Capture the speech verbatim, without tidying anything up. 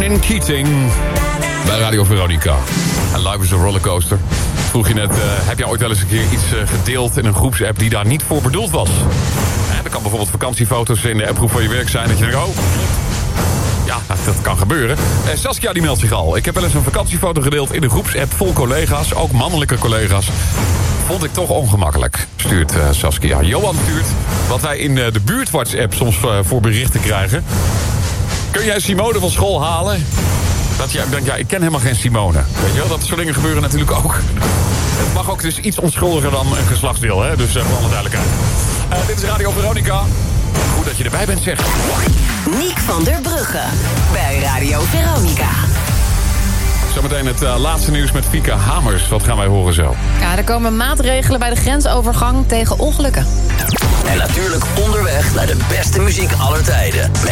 Ronan Keating bij Radio Veronica. En live is een rollercoaster. Vroeg je net, uh, heb jij ooit wel eens een keer iets uh, gedeeld in een groepsapp die daar niet voor bedoeld was? En dat kan bijvoorbeeld vakantiefoto's in de appgroep van je werk zijn. Dat je denkt, oh, ja, dat kan gebeuren. Uh, Saskia die meldt zich al. Ik heb wel eens een vakantiefoto gedeeld in een groepsapp vol collega's. Ook mannelijke collega's. Vond ik toch ongemakkelijk, stuurt uh, Saskia. Johan stuurt wat wij in uh, de buurt WhatsApp soms uh, voor berichten krijgen. Kun jij Simone van school halen? Dat jij denkt, ja, ik ken helemaal geen Simone. Weet je wel, dat soort dingen gebeuren natuurlijk ook. Het mag ook dus iets onschuldiger dan een geslachtsdeel, hè? Dus uh, voor alle duidelijkheid. Uh, dit is Radio Veronica. Goed dat je erbij bent, zeg. Niek van der Brugge bij Radio Veronica. Zometeen het uh, laatste nieuws met Fieke Hamers. Wat gaan wij horen zo? Ja, er komen maatregelen bij de grensovergang tegen ongelukken. En natuurlijk onderweg naar de beste muziek aller tijden. Met